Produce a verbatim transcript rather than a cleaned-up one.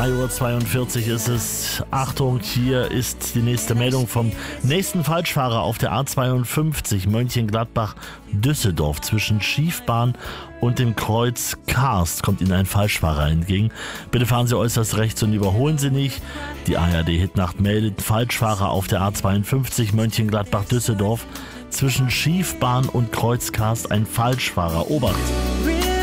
drei Uhr zweiundvierzig ist es. Achtung, hier ist die nächste Meldung vom nächsten Falschfahrer auf der A zweiundfünfzig Mönchengladbach-Düsseldorf. Zwischen Schiefbahn und dem Kreuz Karst kommt Ihnen ein Falschfahrer entgegen. Bitte fahren Sie äußerst rechts und überholen Sie nicht. Die A R D Hitnacht meldet Falschfahrer auf der A zweiundfünfzig Mönchengladbach-Düsseldorf. Zwischen Schiefbahn und Kreuz Karst ein Falschfahrer. Obacht!